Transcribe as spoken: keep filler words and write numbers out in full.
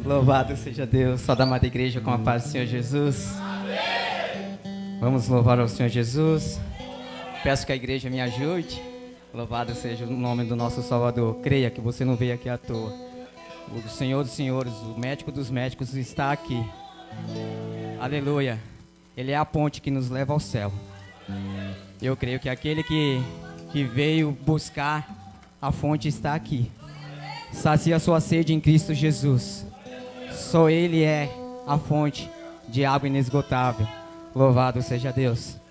Louvado seja Deus, só da amada igreja com a paz do Senhor Jesus. Vamos louvar ao Senhor Jesus. Peço que a igreja me ajude. Louvado seja o nome do nosso Salvador. Creia que você não veio aqui à toa. O Senhor dos Senhores, o médico dos médicos está aqui. Aleluia. Ele é a ponte que nos leva ao céu. Eu creio que aquele que, que veio buscar a fonte está aqui. Sacia a sua sede em Cristo Jesus. Só Ele é a fonte de água inesgotável. Louvado seja Deus.